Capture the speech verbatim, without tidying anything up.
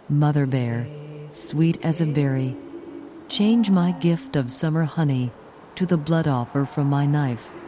Mother bear, sweet as a berry, change my gift of summer honey to the blood offer from my knife.